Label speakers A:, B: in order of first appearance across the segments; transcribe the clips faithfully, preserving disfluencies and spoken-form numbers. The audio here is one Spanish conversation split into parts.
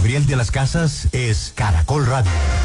A: Gabriel de las Casas es Caracol Radio.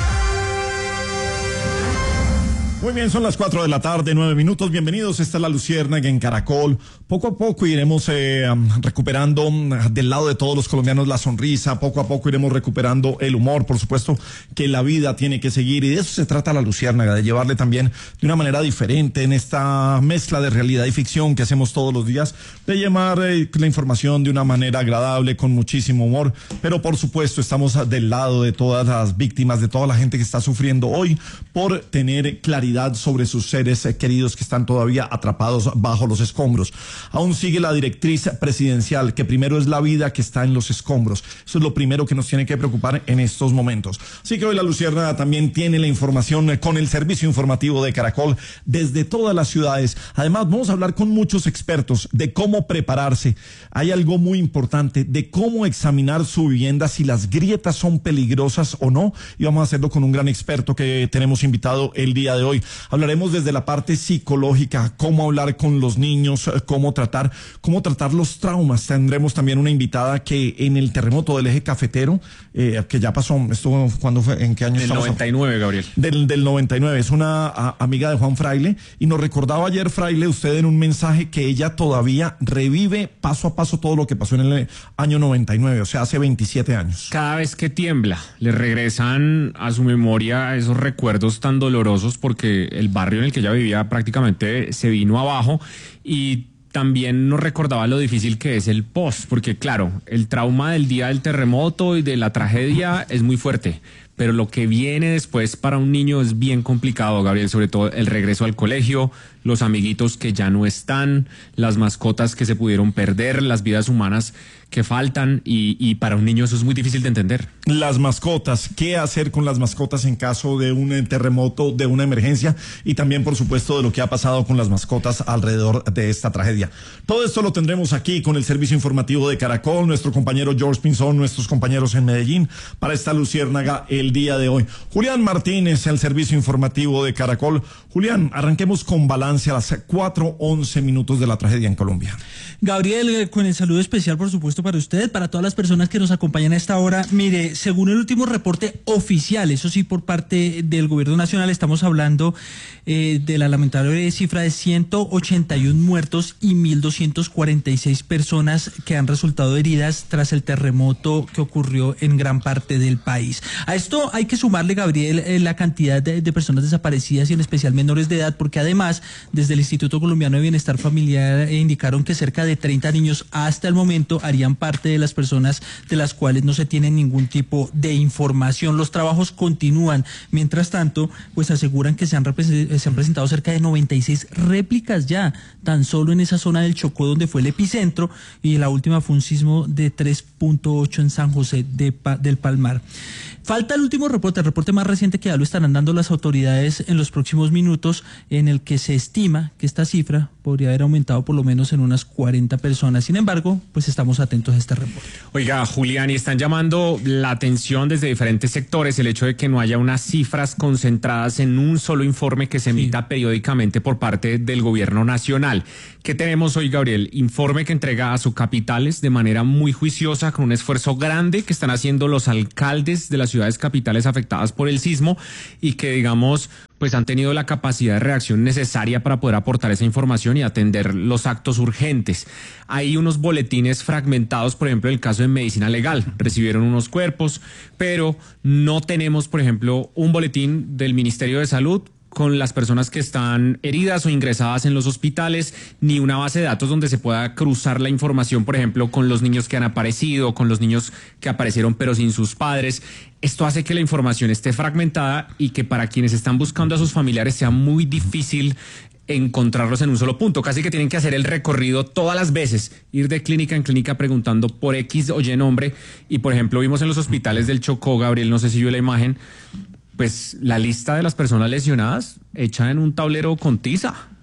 B: Muy bien, son las cuatro de la tarde, nueve minutos. Bienvenidos, esta es La Luciérnaga en Caracol. Poco a poco iremos eh, recuperando del lado de todos los colombianos la sonrisa. Poco a poco iremos recuperando el humor. Por supuesto que la vida tiene que seguir y de eso se trata La Luciérnaga, de llevarle también de una manera diferente en esta mezcla de realidad y ficción que hacemos todos los días, de llevar eh, la información de una manera agradable, con muchísimo humor. Pero por supuesto estamos del lado de todas las víctimas, de toda la gente que está sufriendo hoy por tener claridad sobre sus seres queridos que están todavía atrapados bajo los escombros. Aún sigue la directriz presidencial, que primero es la vida que está en los escombros. Eso es lo primero que nos tiene que preocupar en estos momentos. Así que hoy La Luciérnaga también tiene la información con el servicio informativo de Caracol desde todas las ciudades. Además, vamos a hablar con muchos expertos de cómo prepararse. Hay algo muy importante de cómo examinar su vivienda, si las grietas son peligrosas o no, y vamos a hacerlo con un gran experto que tenemos invitado el día de hoy. Hablaremos desde la parte psicológica, cómo hablar con los niños, cómo tratar, cómo tratar los traumas. Tendremos también una invitada que en el terremoto del eje cafetero, eh, que ya pasó, estuvo, ¿cuándo fue? ¿En qué año
C: estamos? Del noventa y nueve, Gabriel.
B: Del, del noventa y nueve, es una a, amiga de Juan Fraile, y nos recordaba ayer, Fraile, usted en un mensaje que ella todavía revive paso a paso todo lo que pasó en el año noventa y nueve, o sea, hace veintisiete años.
C: Cada vez que tiembla, le regresan a su memoria esos recuerdos tan dolorosos porque el barrio en el que ella vivía prácticamente se vino abajo, y también nos recordaba lo difícil que es el post, porque claro, el trauma del día del terremoto y de la tragedia es muy fuerte, pero lo que viene después para un niño es bien complicado, Gabriel, sobre todo el regreso al colegio, los amiguitos que ya no están, las mascotas que se pudieron perder, las vidas humanas que faltan, y, y para un niño eso es muy difícil de entender.
B: Las mascotas, ¿qué hacer con las mascotas en caso de un terremoto, de una emergencia? Y también, por supuesto, de lo que ha pasado con las mascotas alrededor de esta tragedia. Todo esto lo tendremos aquí con el servicio informativo de Caracol, nuestro compañero George Pinzón, nuestros compañeros en Medellín, para esta Luciérnaga el día de hoy. Julián Martínez, el servicio informativo de Caracol. Julián, arranquemos con balance a las cuatro once minutos de la tragedia en Colombia.
D: Gabriel, con el saludo especial, por supuesto, para usted, para todas las personas que nos acompañan a esta hora. Mire, según el último reporte oficial, eso sí, por parte del gobierno nacional, estamos hablando eh, de la lamentable cifra de ciento ochenta y uno muertos y mil doscientas cuarenta y seis personas que han resultado heridas tras el terremoto que ocurrió en gran parte del país. A esto hay que sumarle, Gabriel, eh, la cantidad de, de personas desaparecidas y en especial menores de edad, porque además, desde el Instituto Colombiano de Bienestar Familiar eh, indicaron que cerca de treinta niños hasta el momento harían parte de las personas de las cuales no se tiene ningún tipo de información. Los trabajos continúan. Mientras tanto, pues aseguran que se han, se han presentado cerca de noventa y seis réplicas ya, tan solo en esa zona del Chocó donde fue el epicentro, y la última fue un sismo de tres punto ocho en San José de pa del Palmar. Falta el último reporte, el reporte más reciente que ya lo estarán dando las autoridades en los próximos minutos, en el que se estima que esta cifra podría haber aumentado por lo menos en unas cuarenta personas. Sin embargo, pues estamos atentos a este reporte.
C: Oiga, Julián, y están llamando la atención desde diferentes sectores el hecho de que no haya unas cifras concentradas en un solo informe que se emita sí. periódicamente por parte del gobierno nacional. ¿Qué tenemos hoy, Gabriel? Informe que entrega a sus capitales de manera muy juiciosa, con un esfuerzo grande que están haciendo los alcaldes de las ciudades capitales afectadas por el sismo, y que, digamos, pues han tenido la capacidad de reacción necesaria para poder aportar esa información y atender los actos urgentes. Hay unos boletines fragmentados, por ejemplo, en el caso de medicina legal. Recibieron unos cuerpos, pero no tenemos, por ejemplo, un boletín del Ministerio de Salud con las personas que están heridas o ingresadas en los hospitales, ni una base de datos donde se pueda cruzar la información, por ejemplo, con los niños que han aparecido, con los niños que aparecieron pero sin sus padres. Esto hace que la información esté fragmentada y que para quienes están buscando a sus familiares sea muy difícil encontrarlos en un solo punto. Casi que tienen que hacer el recorrido todas las veces, ir de clínica en clínica preguntando por X o Y nombre. Y, por ejemplo, vimos en los hospitales del Chocó, Gabriel, no sé si vio la imagen, pues la lista de las personas lesionadas hecha en un tablero con tiza.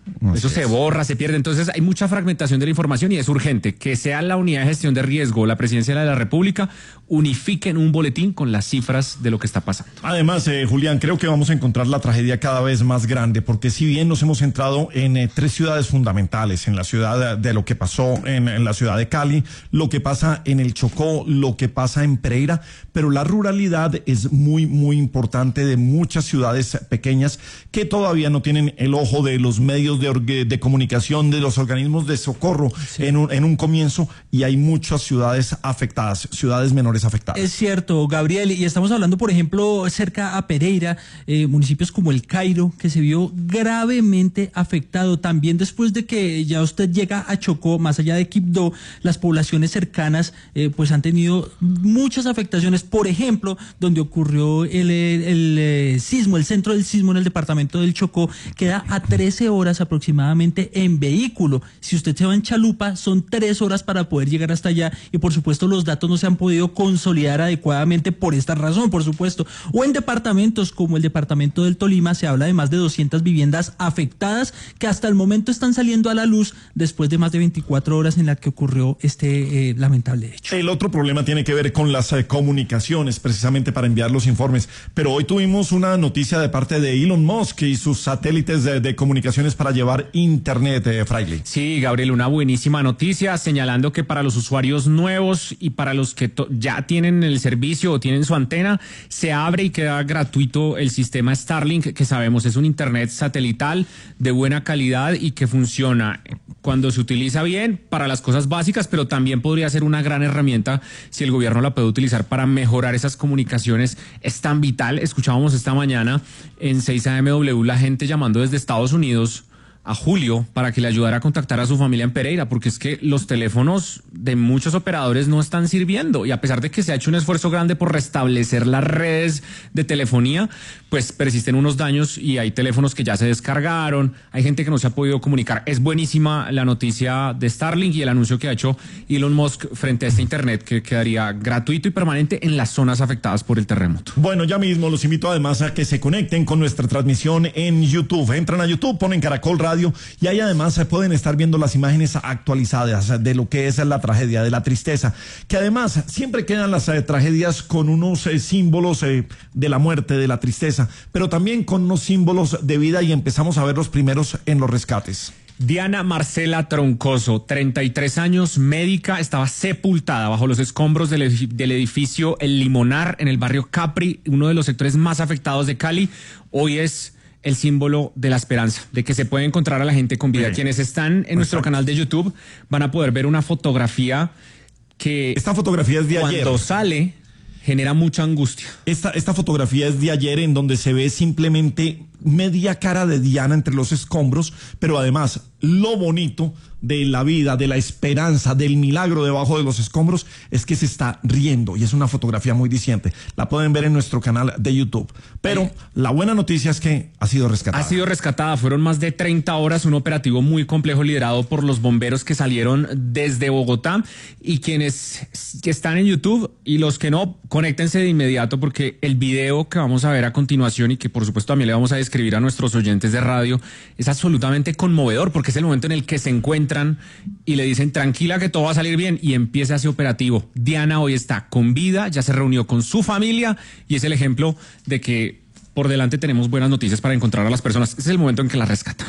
C: Así Eso es. se borra, se pierde. Entonces hay mucha fragmentación de la información y es urgente que sea la unidad de gestión de riesgo, la presidencia de la República, unifiquen un boletín con las cifras de lo que está pasando.
B: Además, eh, Julián, creo que vamos a encontrar la tragedia cada vez más grande, porque si bien nos hemos centrado en eh, tres ciudades fundamentales, en la ciudad de, de lo que pasó en, en la ciudad de Cali, lo que pasa en el Chocó, lo que pasa en Pereira, pero la ruralidad es muy, muy importante de muchas ciudades pequeñas que todavía no tienen el ojo de los medios de, de comunicación, de los organismos de socorro sí. en, un, en un comienzo, y hay muchas ciudades afectadas, ciudades menores afectadas.
D: Es cierto, Gabriel, y estamos hablando, por ejemplo, cerca a Pereira, eh, municipios como El Cairo, que se vio gravemente afectado. También después de que ya usted llega a Chocó, más allá de Quibdó, las poblaciones cercanas eh, pues han tenido muchas afectaciones. Por ejemplo, donde ocurrió el, el, el, el sismo, el centro del sismo en el departamento del Chocó, queda a trece horas aproximadamente en vehículo. Si usted se va en chalupa, son tres horas para poder llegar hasta allá, y por supuesto los datos no se han podido consolidar adecuadamente por esta razón, por supuesto. O en departamentos como el departamento del Tolima, se habla de más de doscientas viviendas afectadas que hasta el momento están saliendo a la luz después de más de veinticuatro horas en las que ocurrió este eh, lamentable hecho.
B: El otro problema tiene que ver con las eh, comunicaciones, precisamente para enviar los informes. Pero hoy tuvimos una noticia de parte de Elon Musk y sus satélites de, de comunicaciones para llevar internet, eh, Fraile.
C: Sí, Gabriel, una buenísima noticia señalando que para los usuarios nuevos y para los que ya tienen el servicio o tienen su antena, se abre y queda gratuito el sistema Starlink, que sabemos es un internet satelital de buena calidad y que funciona cuando se utiliza bien para las cosas básicas, pero también podría ser una gran herramienta si el gobierno la puede utilizar para mejorar esas comunicaciones. Es tan vital. Escuchábamos esta mañana en seis A M W la gente llamando desde Estados Unidos a Julio para que le ayudara a contactar a su familia en Pereira, porque es que los teléfonos de muchos operadores no están sirviendo, y a pesar de que se ha hecho un esfuerzo grande por restablecer las redes de telefonía, pues persisten unos daños y hay teléfonos que ya se descargaron, hay gente que no se ha podido comunicar. Es buenísima la noticia de Starlink y el anuncio que ha hecho Elon Musk frente a este internet que quedaría gratuito y permanente en las zonas afectadas por el terremoto.
B: Bueno, ya mismo los invito además a que se conecten con nuestra transmisión en YouTube. Entran a YouTube, ponen Caracol Radio y ahí además se pueden estar viendo las imágenes actualizadas de lo que es la tragedia, de la tristeza, que además siempre quedan las eh, tragedias con unos eh, símbolos eh, de la muerte, de la tristeza, pero también con unos símbolos de vida, y empezamos a ver los primeros en los rescates.
C: Diana Marcela Troncoso, treinta y tres años, médica, estaba sepultada bajo los escombros del, edif- del edificio El Limonar en el barrio Capri, uno de los sectores más afectados de Cali. Hoy es el símbolo de la esperanza, de que se puede encontrar a la gente con vida. Sí. Quienes están en Exacto. nuestro canal de YouTube van a poder ver una fotografía que...
B: Esta fotografía es de
C: cuando
B: ayer.
C: Cuando sale, genera mucha angustia.
B: Esta, esta fotografía es de ayer, en donde se ve simplemente media cara de Diana entre los escombros, pero además lo bonito de la vida, de la esperanza, del milagro debajo de los escombros es que se está riendo, y es una fotografía muy diciente. La pueden ver en nuestro canal de YouTube. Pero la buena noticia es que ha sido rescatada.
C: Ha sido rescatada. Fueron más de treinta horas, un operativo muy complejo liderado por los bomberos que salieron desde Bogotá, y quienes que están en YouTube y los que no, conéctense de inmediato, porque el video que vamos a ver a continuación y que por supuesto también le vamos a describir a nuestros oyentes de radio es absolutamente conmovedor, porque es el momento en el que se encuentran y le dicen tranquila que todo va a salir bien, y empieza ese operativo. Diana hoy está con vida, ya se reunió con su familia, y es el ejemplo de que por delante tenemos buenas noticias para encontrar a las personas. Este es el momento en que las rescatan.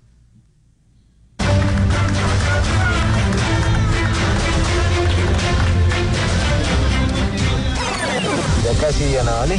E: Ya casi, Diana, ¿vale?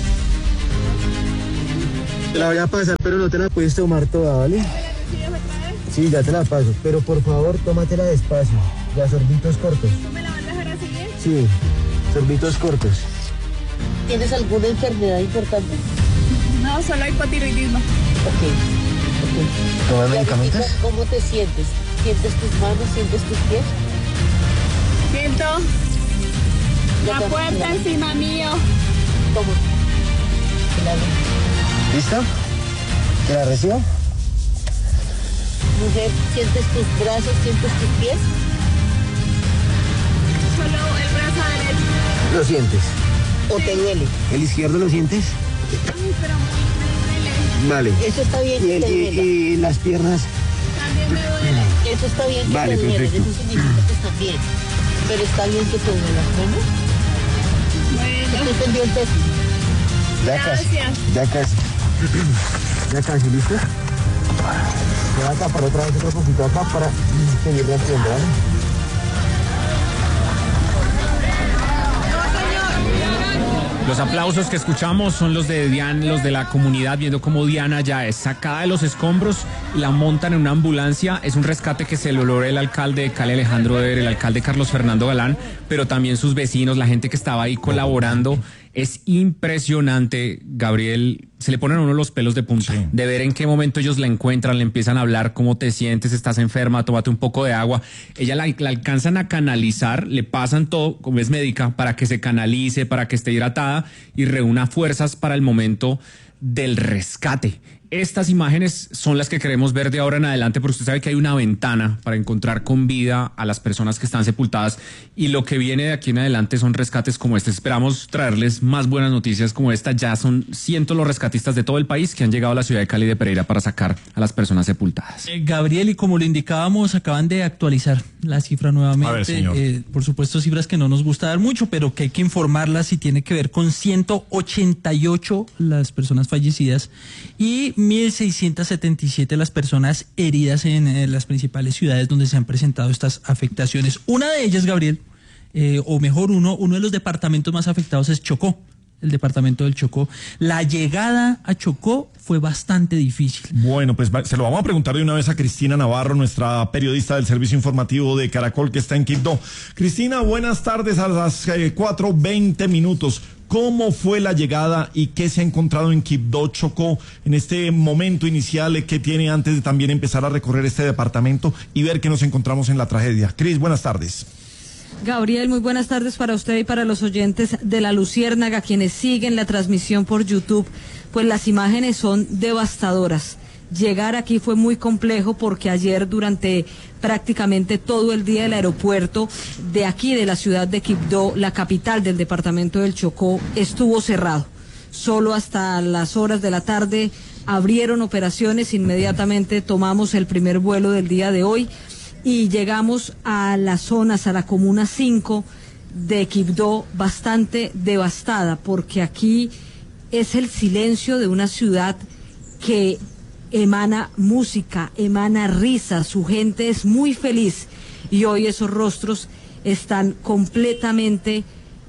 E: Te la voy a pasar, pero no te la puedes tomar toda, ¿vale? Sí, ya te la paso, pero por favor, tómatela despacio. Ya, sorbitos cortos.
F: ¿No me la van a dejar así bien?
E: Sí, sorbitos cortos.
G: ¿Tienes alguna enfermedad importante?
F: No, solo hipotiroidismo.
G: Ok, ok.
E: ¿Tomas medicamentos?
G: ¿Cómo te sientes? ¿Sientes tus manos? ¿Sientes tus pies?
F: Siento
G: Ya
F: la
G: te-
F: puerta encima mío.
G: ¿Cómo?
E: ¿Listo? ¿Te la recibo?
G: Mujer, ¿sientes tus brazos? ¿Sientes tus pies?
F: Solo el brazo derecho.
E: ¿Lo sientes?
G: ¿O te duele?
E: ¿El izquierdo lo sientes?
F: Ay, pero muy, muy duele.
E: Vale.
G: Eso está bien,
E: ¿Y, el-
G: te
E: y-
G: duele.
E: y las piernas
G: Eso está bien que
E: Vale,
G: te duele,
E: perfecto.
G: eso significa que estás bien. Pero está bien que te duela, ¿bueno?
F: Bueno,
G: Estoy pendiente.
E: Ya casi.
F: gracias.
E: Ya casi. Ya casi, ¿listo? Voy a tapar otra vez otro poquito acá para seguir rompiendo, ¿vale?
C: Los aplausos que escuchamos son los de Diana, los de la comunidad, viendo cómo Diana ya es sacada de los escombros y la montan en una ambulancia. Es un rescate que se logró el alcalde de Cali, AlejandroEder, el alcalde Carlos Fernando Galán, pero también sus vecinos, la gente que estaba ahí colaborando. Es impresionante, Gabriel, se le ponen a uno los pelos de punta,
B: Sí.
C: de ver en qué momento ellos la encuentran, le empiezan a hablar, cómo te sientes, estás enferma, tómate un poco de agua. Ella la, la alcanzan a canalizar, le pasan todo, como es médica, para que se canalice, para que esté hidratada y reúna fuerzas para el momento del rescate. Estas imágenes son las que queremos ver de ahora en adelante, porque usted sabe que hay una ventana para encontrar con vida a las personas que están sepultadas, y lo que viene de aquí en adelante son rescates como este. Esperamos traerles más buenas noticias como esta. Ya son cientos los rescatistas de todo el país que han llegado a la ciudad de Cali de Pereira para sacar a las personas sepultadas.
D: Eh, Gabriel, y como lo indicábamos, acaban de actualizar la cifra nuevamente.
B: A ver, señor.
D: Eh, por supuesto, cifras que no nos gusta dar mucho, pero que hay que informarlas, y tiene que ver con ciento ochenta y ocho las personas fallecidas y mil seiscientos setenta y siete las personas heridas en eh, las principales ciudades donde se han presentado estas afectaciones. Una de ellas, Gabriel, eh, o mejor uno, uno de los departamentos más afectados es Chocó, el departamento del Chocó. La llegada a Chocó fue bastante difícil.
B: Bueno, pues va- se lo vamos a preguntar de una vez a Cristina Navarro, nuestra periodista del servicio informativo de Caracol que está en Quibdó. Cristina, buenas tardes a las eh, cuatro veinte minutos. ¿Cómo fue la llegada y qué se ha encontrado en Quibdó, Chocó, en este momento inicial eh, que tiene antes de también empezar a recorrer este departamento y ver que nos encontramos en la tragedia? Cris, buenas tardes.
H: Gabriel, muy buenas tardes para usted y para los oyentes de La Luciérnaga, quienes siguen la transmisión por YouTube. Pues las imágenes son devastadoras. Llegar aquí fue muy complejo porque ayer durante prácticamente todo el día el aeropuerto de aquí de la ciudad de Quibdó, la capital del departamento del Chocó, estuvo cerrado. Solo hasta las horas de la tarde abrieron operaciones, inmediatamente tomamos el primer vuelo del día de hoy y llegamos a las zonas, a la comuna cinco de Quibdó, bastante devastada, porque aquí es el silencio de una ciudad que emana música, emana risa, su gente es muy feliz, y hoy esos rostros están completamente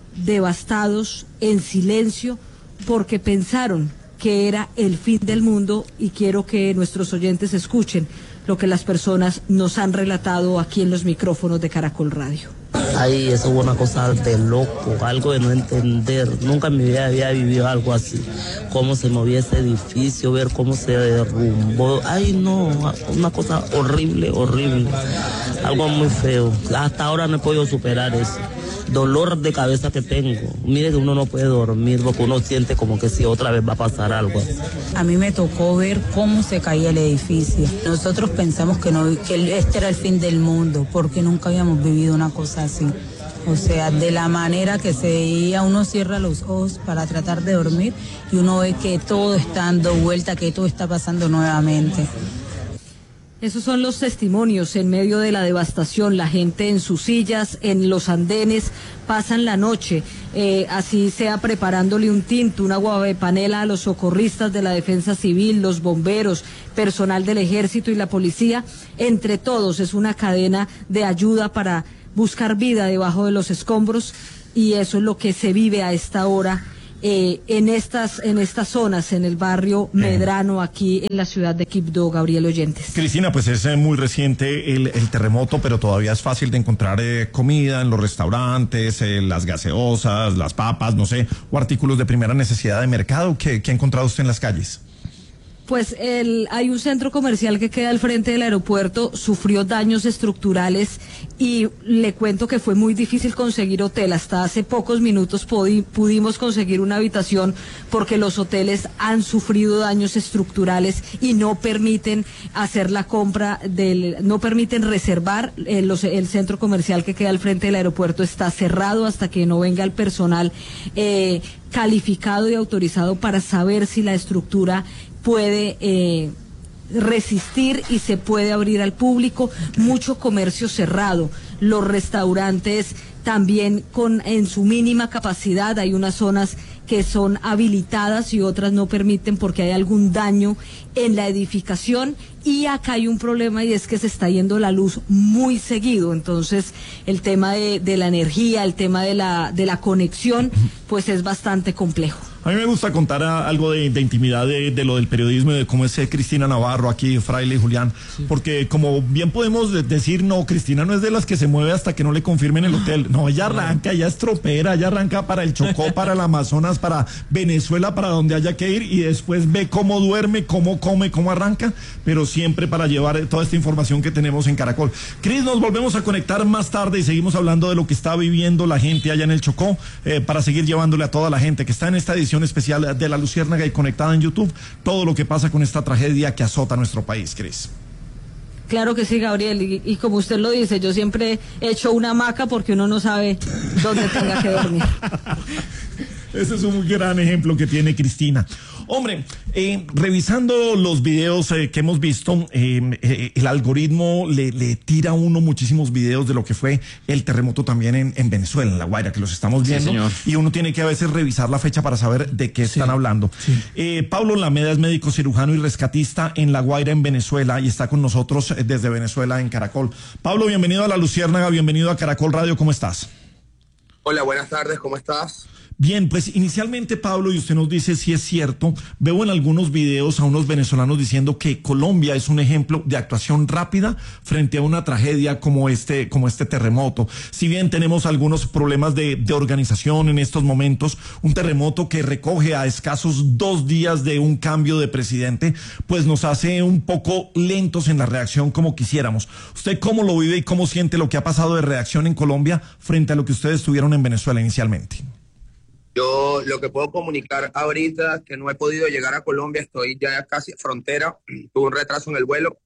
H: devastados, en silencio, porque pensaron que era el fin del mundo. Y quiero que nuestros oyentes escuchen lo que las personas nos han relatado aquí en los micrófonos de Caracol Radio.
I: Ay, eso fue una cosa de loco, algo de no entender. Nunca en mi vida había vivido algo así. Cómo se movía ese edificio, ver cómo se derrumbó. Ay, no, una cosa horrible, horrible. Algo muy feo. Hasta ahora no he podido superar eso. Dolor de cabeza que tengo. Mire que uno no puede dormir porque uno siente como que si otra vez va a pasar algo.
J: A mí me tocó ver cómo se caía el edificio. Nosotros pensamos que, no, que este era el fin del mundo, porque nunca habíamos vivido una cosa así. O sea, de la manera que se veía, uno cierra los ojos para tratar de dormir y uno ve que todo está dando vuelta, que todo está pasando nuevamente.
H: Esos son los testimonios en medio de la devastación. La gente en sus sillas, en los andenes, pasan la noche, eh, así sea preparándole un tinto, una agua de panela a los socorristas de la Defensa Civil, los bomberos, personal del Ejército y la policía. Entre todos es una cadena de ayuda para buscar vida debajo de los escombros, y eso es lo que se vive a esta hora Eh, en estas en estas zonas, en el barrio Medrano, aquí en la ciudad de Quibdó, Gabriel Oyentes.
B: Cristina, pues es eh, muy reciente el, el terremoto, pero todavía es fácil de encontrar eh, comida en los restaurantes, eh, las gaseosas, las papas, no sé, o artículos de primera necesidad de mercado. ¿Qué, qué ha encontrado usted en las calles?
H: Pues el, hay un centro comercial que queda al frente del aeropuerto, sufrió daños estructurales, y le cuento que fue muy difícil conseguir hotel. Hasta hace pocos minutos pudi, pudimos conseguir una habitación porque los hoteles han sufrido daños estructurales y no permiten hacer la compra, del, no permiten reservar. Eh, los, el centro comercial que queda al frente del aeropuerto está cerrado hasta que no venga el personal eh, calificado y autorizado para saber si la estructura puede eh, resistir y se puede abrir al público. Mucho comercio cerrado, los restaurantes también con en su mínima capacidad. Hay unas zonas que son habilitadas y otras no permiten porque hay algún daño en la edificación, y acá hay un problema y es que se está yendo la luz muy seguido. Entonces el tema de, de la energía, el tema de la, de la conexión, pues es bastante complejo.
B: A mí me gusta contar a, algo de, de intimidad de, de lo del periodismo y de cómo es eh, Cristina Navarro aquí, Fraile y Julián, sí. Porque como bien podemos de, decir, no, Cristina no es de las que se mueve hasta que no le confirmen el hotel. No, ella arranca, ella es tropera, ella arranca para el Chocó, para el Amazonas, para Venezuela, para donde haya que ir, y después ve cómo duerme, cómo come, cómo arranca, pero siempre para llevar toda esta información que tenemos en Caracol. Cris, nos volvemos a conectar más tarde y seguimos hablando de lo que está viviendo la gente allá en el Chocó, eh, para seguir llevándole a toda la gente que está en esta edición especial de La Luciérnaga y conectada en YouTube todo lo que pasa con esta tragedia que azota nuestro país, Cris.
H: Claro que sí, Gabriel, y, y como usted lo dice, yo siempre he hecho una hamaca porque uno no sabe dónde tenga que dormir.
B: Ese es un gran ejemplo que tiene Cristina. Hombre, eh, revisando los videos eh, que hemos visto, eh, eh, el algoritmo le, le tira a uno muchísimos videos de lo que fue el terremoto también en, en Venezuela, en La Guaira, que los estamos viendo. Sí, y uno tiene que a veces revisar la fecha para saber de qué sí. están hablando. Sí. Eh, Pablo Lameda es médico cirujano y rescatista en La Guaira, en Venezuela, y está con nosotros desde Venezuela en Caracol. Pablo, bienvenido a La Luciérnaga, bienvenido a Caracol Radio, ¿cómo estás?
K: Hola, buenas tardes, ¿cómo estás?
B: Bien, pues inicialmente, Pablo, y usted nos dice si es cierto, veo en algunos videos a unos venezolanos diciendo que Colombia es un ejemplo de actuación rápida frente a una tragedia como este, como este terremoto. Si bien tenemos algunos problemas de, de organización en estos momentos, un terremoto que recoge a escasos dos días de un cambio de presidente, pues nos hace un poco lentos en la reacción como quisiéramos. ¿Usted cómo lo vive y cómo siente lo que ha pasado de reacción en Colombia frente a lo que ustedes tuvieron en Venezuela inicialmente?
K: Yo lo que puedo comunicar ahorita es que no he podido llegar a Colombia, estoy ya casi frontera, tuve un retraso en el vuelo,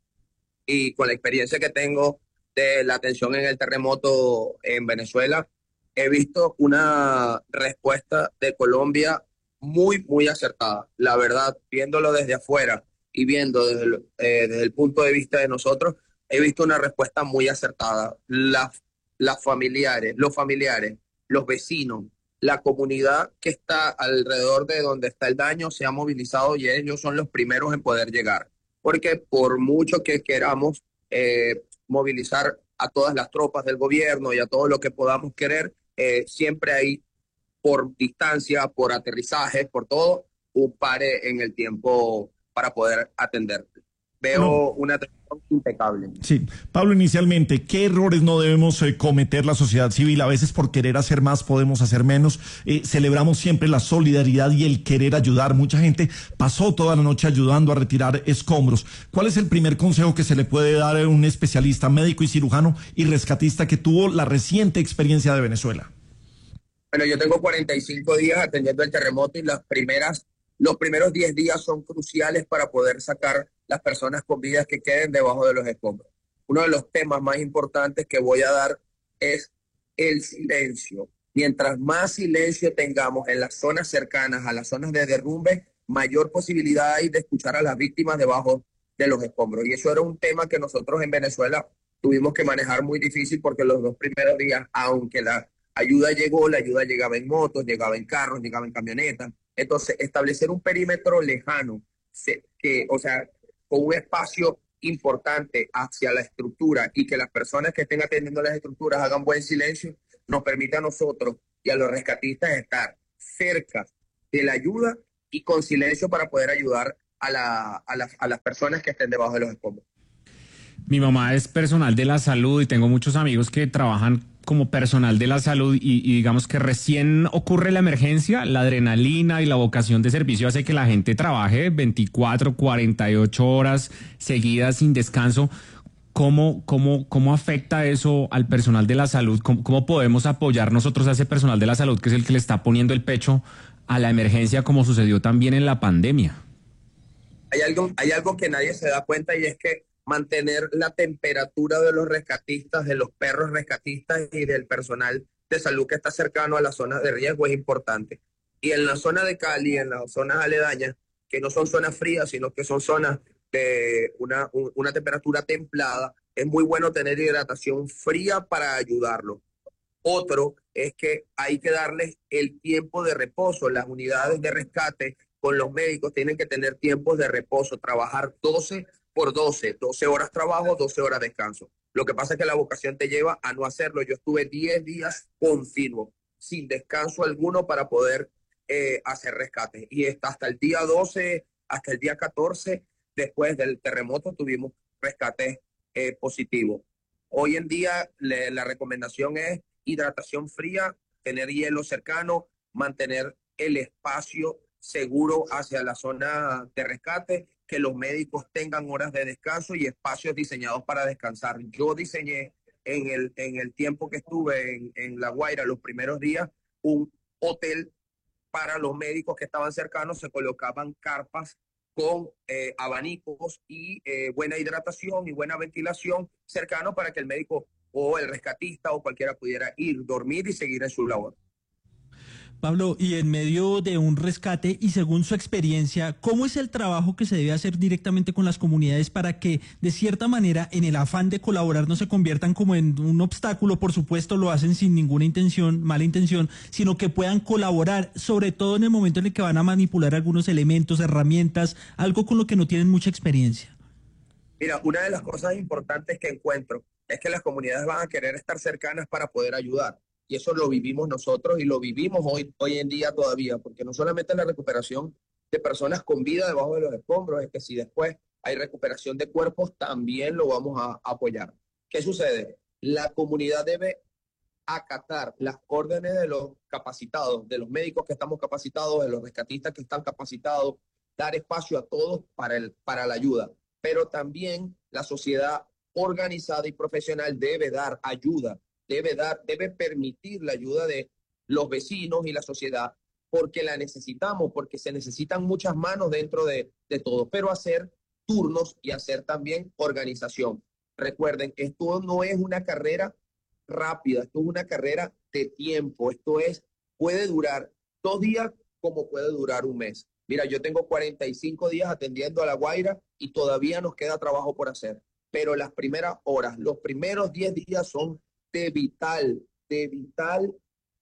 K: y con la experiencia que tengo de la atención en el terremoto en Venezuela, he visto una respuesta de Colombia muy, muy acertada. La verdad, viéndolo desde afuera y viendo desde el, eh, desde el punto de vista de nosotros, he visto una respuesta muy acertada. Las, las familiares, los familiares, los vecinos, la comunidad que está alrededor de donde está el daño se ha movilizado y ellos son los primeros en poder llegar. Porque por mucho que queramos eh, movilizar a todas las tropas del gobierno y a todo lo que podamos querer, eh, siempre hay, por distancia, por aterrizaje, por todo, un pare en el tiempo para poder atender. Veo no. una atención impecable.
B: Sí. Pablo, inicialmente, ¿qué errores no debemos eh, cometer la sociedad civil? A veces por querer hacer más podemos hacer menos. Eh, celebramos siempre la solidaridad y el querer ayudar. Mucha gente pasó toda la noche ayudando a retirar escombros. ¿Cuál es el primer consejo que se le puede dar a un especialista, médico y cirujano y rescatista que tuvo la reciente experiencia de Venezuela?
K: Bueno, yo tengo cuarenta y cinco días atendiendo el terremoto y las primeras, los primeros diez días son cruciales para poder sacar las personas con vidas que queden debajo de los escombros. Uno de los temas más importantes que voy a dar es el silencio. Mientras más silencio tengamos en las zonas cercanas a las zonas de derrumbe, mayor posibilidad hay de escuchar a las víctimas debajo de los escombros. Y eso era un tema que nosotros en Venezuela tuvimos que manejar muy difícil porque los dos primeros días, aunque la ayuda llegó, la ayuda llegaba en motos, llegaba en carros, llegaba en camionetas. Entonces, establecer un perímetro lejano, que, o sea, con un espacio importante hacia la estructura y que las personas que estén atendiendo las estructuras hagan buen silencio, nos permite a nosotros y a los rescatistas estar cerca de la ayuda y con silencio para poder ayudar a, la, a, la, a las personas que estén debajo de los escombros.
C: Mi mamá es personal de la salud y tengo muchos amigos que trabajan como personal de la salud y, y digamos que recién ocurre la emergencia, la adrenalina y la vocación de servicio hace que la gente trabaje veinticuatro, cuarenta y ocho horas seguidas sin descanso. ¿Cómo, cómo, cómo afecta eso al personal de la salud? ¿Cómo, ¿Cómo podemos apoyar nosotros a ese personal de la salud que es el que le está poniendo el pecho a la emergencia como sucedió también en la pandemia?
K: Hay algo, hay algo que nadie se da cuenta y es que mantener la temperatura de los rescatistas, de los perros rescatistas y del personal de salud que está cercano a las zonas de riesgo es importante. Y en la zona de Cali, en las zonas aledañas, que no son zonas frías, sino que son zonas de una, un- una temperatura templada, es muy bueno tener hidratación fría para ayudarlo. Otro es que hay que darles el tiempo de reposo. Las unidades de rescate con los médicos tienen que tener tiempos de reposo, trabajar doce por doce, doce horas trabajo, doce horas descanso. Lo que pasa es que la vocación te lleva a no hacerlo. Yo estuve diez días continuos, sin descanso alguno para poder eh, hacer rescates. Y hasta, hasta el día doce, hasta el día catorce, después del terremoto, tuvimos rescates eh, positivos. Hoy en día le, la recomendación es hidratación fría, tener hielo cercano, mantener el espacio seguro hacia la zona de rescate, que los médicos tengan horas de descanso y espacios diseñados para descansar. Yo diseñé en el, en el tiempo que estuve en, en La Guaira, los primeros días, un hotel para los médicos que estaban cercanos. Se colocaban carpas con eh, abanicos y eh, buena hidratación y buena ventilación cercano para que el médico o el rescatista o cualquiera pudiera ir, dormir y seguir en su labor.
D: Pablo, y en medio de un rescate y según su experiencia, ¿cómo es el trabajo que se debe hacer directamente con las comunidades para que, de cierta manera, en el afán de colaborar no se conviertan como en un obstáculo? Por supuesto, lo hacen sin ninguna intención, mala intención, sino que puedan colaborar, sobre todo en el momento en el que van a manipular algunos elementos, herramientas, algo con lo que no tienen mucha experiencia.
K: Mira, una de las cosas importantes que encuentro es que las comunidades van a querer estar cercanas para poder ayudar. Y eso lo vivimos nosotros y lo vivimos hoy, hoy en día todavía, porque no solamente la recuperación de personas con vida debajo de los escombros, es que si después hay recuperación de cuerpos, también lo vamos a apoyar. ¿Qué sucede? La comunidad debe acatar las órdenes de los capacitados, de los médicos que estamos capacitados, de los rescatistas que están capacitados, dar espacio a todos para, el, para la ayuda. Pero también la sociedad organizada y profesional debe dar ayuda. Debe dar, debe permitir la ayuda de los vecinos y la sociedad, porque la necesitamos, porque se necesitan muchas manos dentro de, de todo, pero hacer turnos y hacer también organización. Recuerden, esto no es una carrera rápida, esto es una carrera de tiempo, esto es, puede durar dos días como puede durar un mes. Mira, yo tengo cuarenta y cinco días atendiendo a La Guaira y todavía nos queda trabajo por hacer, pero las primeras horas, los primeros diez días son de vital, de vital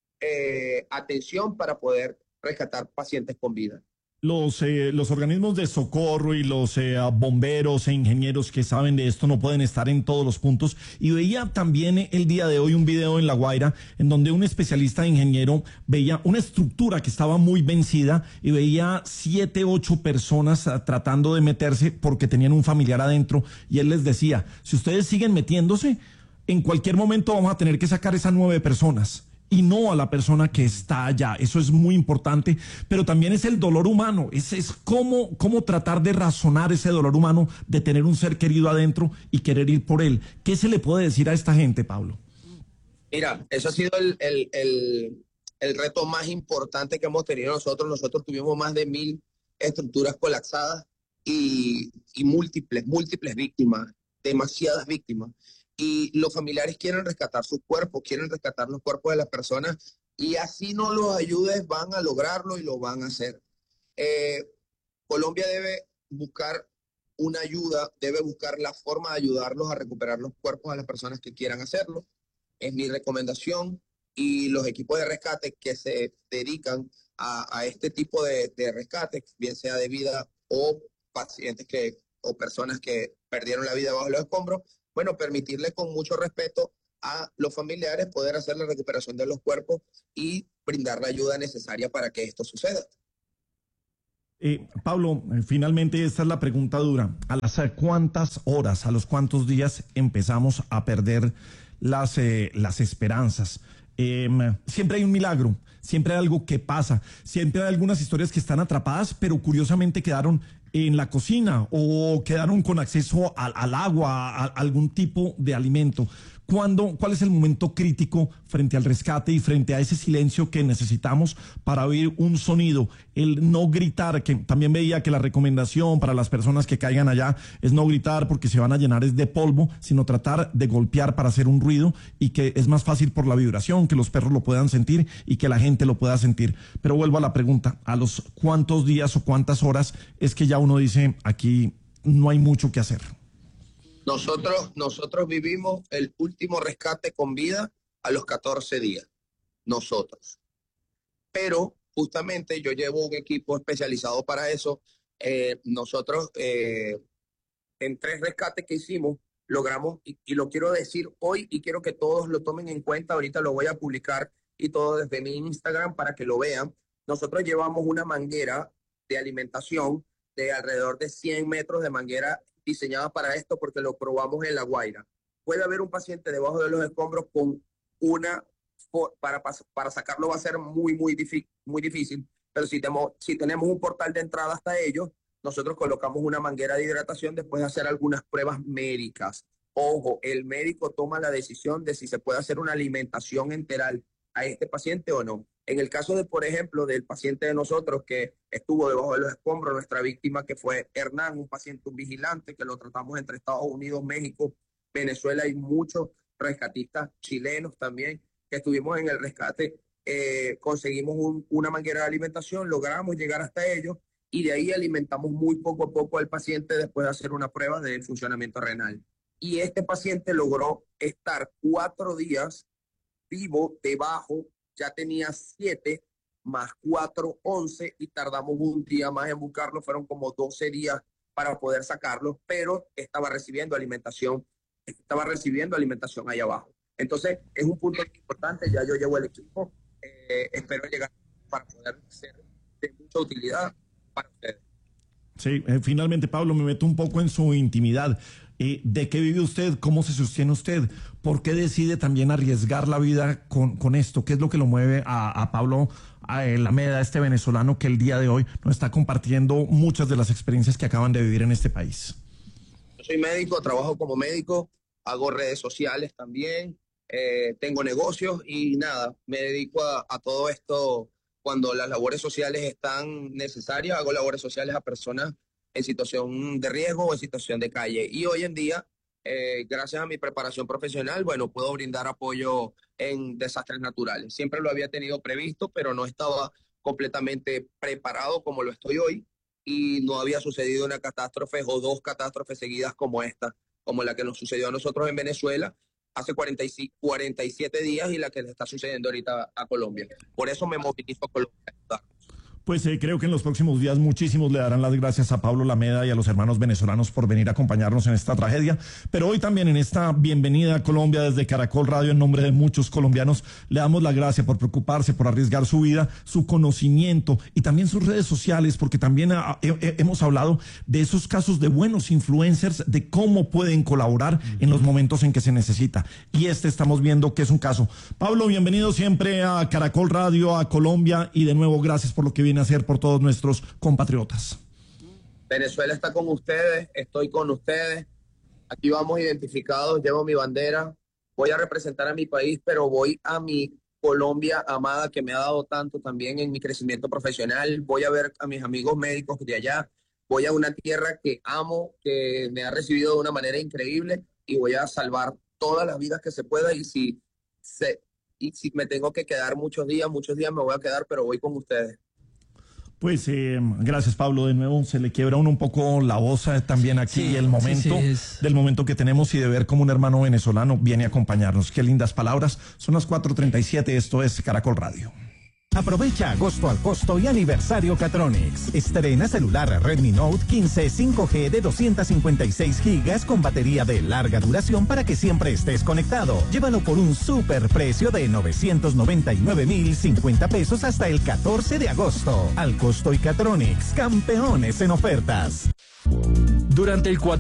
K: eh, atención para poder rescatar pacientes con vida.
B: Los, eh, los organismos de socorro y los eh, bomberos e ingenieros que saben de esto no pueden estar en todos los puntos. Y veía también el día de hoy un video en La Guaira en donde un especialista ingeniero veía una estructura que estaba muy vencida y veía siete, ocho personas uh, tratando de meterse porque tenían un familiar adentro. Y él les decía, si ustedes siguen metiéndose, en cualquier momento vamos a tener que sacar esas nueve personas y no a la persona que está allá. Eso es muy importante, pero también es el dolor humano, es, es cómo, cómo tratar de razonar ese dolor humano de tener un ser querido adentro y querer ir por él. ¿Qué se le puede decir a esta gente, Pablo?
K: Mira, eso ha sido el, el, el, el reto más importante que hemos tenido nosotros. Nosotros tuvimos más de mil estructuras colapsadas y, y múltiples, múltiples víctimas, demasiadas víctimas. Y los familiares quieren rescatar sus cuerpos, quieren rescatar los cuerpos de las personas y así no los ayudes, van a lograrlo y lo van a hacer. Eh, Colombia debe buscar una ayuda, debe buscar la forma de ayudarlos a recuperar los cuerpos a las personas que quieran hacerlo. Es mi recomendación y los equipos de rescate que se dedican a, a este tipo de, de rescate, bien sea de vida o pacientes que, o personas que perdieron la vida bajo los escombros, bueno, permitirle con mucho respeto a los familiares poder hacer la recuperación de los cuerpos y brindar la ayuda necesaria para que esto suceda.
B: Eh, Pablo, eh, finalmente esta es la pregunta dura. ¿A las cuántas horas, a los cuántos días empezamos a perder las, eh, las esperanzas? Eh, siempre hay un milagro, siempre hay algo que pasa, siempre hay algunas historias que están atrapadas, pero curiosamente quedaron en la cocina o quedaron con acceso al, al agua, a, a algún tipo de alimento. ¿Cuándo, ¿Cuál es el momento crítico frente al rescate y frente a ese silencio que necesitamos para oír un sonido? El no gritar, que también veía que la recomendación para las personas que caigan allá es no gritar porque se van a llenar es de polvo, sino tratar de golpear para hacer un ruido y que es más fácil por la vibración, que los perros lo puedan sentir y que la gente lo pueda sentir. Pero vuelvo a la pregunta, ¿a los cuántos días o cuántas horas es que ya uno dice aquí no hay mucho que hacer.
K: Nosotros, nosotros vivimos el último rescate con vida a los catorce días, nosotros. Pero justamente yo llevo un equipo especializado para eso. Eh, nosotros eh, en tres rescates que hicimos logramos, y, y lo quiero decir hoy y quiero que todos lo tomen en cuenta, ahorita lo voy a publicar y todo desde mi Instagram para que lo vean. Nosotros llevamos una manguera de alimentación de alrededor de cien metros de manguera diseñada para esto porque lo probamos en La Guaira. Puede haber un paciente debajo de los escombros con una, para, para sacarlo va a ser muy, muy, muy difícil, pero si tenemos, si tenemos un portal de entrada hasta ellos, nosotros colocamos una manguera de hidratación después de hacer algunas pruebas médicas. Ojo, el médico toma la decisión de si se puede hacer una alimentación enteral a este paciente o no. En el caso de, por ejemplo, del paciente de nosotros que estuvo debajo de los escombros, nuestra víctima que fue Hernán, un paciente, un vigilante, que lo tratamos entre Estados Unidos, México, Venezuela y muchos rescatistas chilenos también, que estuvimos en el rescate, eh, conseguimos un, una manguera de alimentación, logramos llegar hasta ellos y de ahí alimentamos muy poco a poco al paciente después de hacer una prueba de funcionamiento renal. Y este paciente logró estar cuatro días vivo debajo, ya tenía siete, más cuatro, once, y tardamos un día más en buscarlo, fueron como doce días para poder sacarlo, pero estaba recibiendo alimentación, estaba recibiendo alimentación ahí abajo. Entonces, es un punto importante, ya yo llevo el equipo, eh, espero llegar para poder ser de mucha utilidad para ustedes.
B: Sí, eh, finalmente, Pablo, me meto un poco en su intimidad. Eh, ¿De qué vive usted? ¿Cómo se sostiene usted? ¿Por qué decide también arriesgar la vida con, con esto? ¿Qué es lo que lo mueve a, a Pablo a Lameda, este venezolano que el día de hoy nos está compartiendo muchas de las experiencias que acaban de vivir en este país?
K: Yo soy médico, trabajo como médico, hago redes sociales también, eh, tengo negocios y nada, me dedico a, a todo esto. Cuando las labores sociales están necesarias, hago labores sociales a personas en situación de riesgo o en situación de calle. Y hoy en día, eh, gracias a mi preparación profesional, bueno, puedo brindar apoyo en desastres naturales. Siempre lo había tenido previsto, pero no estaba completamente preparado como lo estoy hoy y no había sucedido una catástrofe o dos catástrofes seguidas como esta, como la que nos sucedió a nosotros en Venezuela hace cuarenta y siete días y la que le está sucediendo ahorita a Colombia. Por eso me movilizo a Colombia.
B: Pues eh, creo que en los próximos días muchísimos le darán las gracias a Pablo Lameda y a los hermanos venezolanos por venir a acompañarnos en esta tragedia. Pero hoy también en esta bienvenida a Colombia desde Caracol Radio, en nombre de muchos colombianos, le damos la gracia por preocuparse, por arriesgar su vida, su conocimiento y también sus redes sociales, porque también ha, he, hemos hablado de esos casos de buenos influencers, de cómo pueden colaborar en los momentos en que se necesita. Y este estamos viendo que es un caso. Pablo, bienvenido siempre a Caracol Radio, a Colombia, y de nuevo gracias por lo que viene a hacer por todos nuestros compatriotas.
K: Venezuela está con ustedes, estoy con ustedes, aquí vamos identificados, llevo mi bandera, voy a representar a mi país, pero voy a mi Colombia amada que me ha dado tanto también en mi crecimiento profesional, voy a ver a mis amigos médicos de allá, voy a una tierra que amo, que me ha recibido de una manera increíble y voy a salvar todas las vidas que se pueda y si, se, y si me tengo que quedar muchos días, muchos días me voy a quedar, pero voy con ustedes.
B: Pues eh, gracias, Pablo, de nuevo. Se le quiebra a uno un poco la voz eh, también aquí, sí, el momento sí, sí, es... del momento que tenemos y de ver cómo un hermano venezolano viene a acompañarnos. Qué lindas palabras. Son las cuatro treinta y siete, esto es Caracol Radio.
A: Aprovecha agosto al costo y aniversario Catronics. Estrena celular Redmi Note quince cinco G de doscientos cincuenta y seis gigas con batería de larga duración para que siempre estés conectado. Llévalo por un super precio de novecientos noventa y nueve mil cincuenta pesos hasta el catorce de agosto. Al costo y Catronics, campeones en ofertas.
L: Durante el